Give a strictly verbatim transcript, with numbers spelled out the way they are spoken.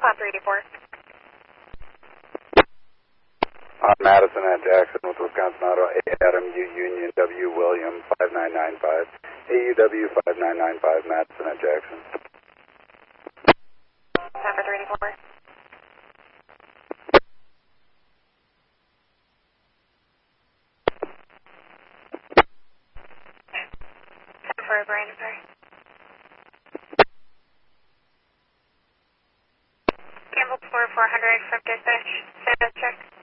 three eighty-four. On Madison at Jackson with Wisconsin Auto, Adam U Union W William five nine nine five, A U W five nine nine five, Madison at Jackson. Number three eighty-four. For Brandon, sorry. Campbell four four hundred from dispatch. Status check.